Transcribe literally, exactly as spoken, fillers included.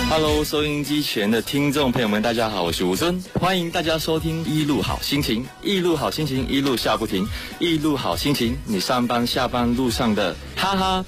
Hello， 收音机前的听众朋友们，大家好，我是吴尊，欢迎大家收听一路好心情，一路好心情，一路笑不停，一路好心情，你上班下班路上的哈哈。